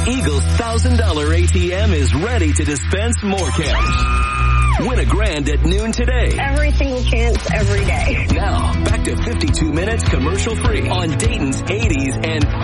Eagle's $1,000 ATM is ready to dispense more cash. Win $1,000 at noon today. Every single chance, every day. Now, back to 52 minutes commercial free on Dayton's 80s and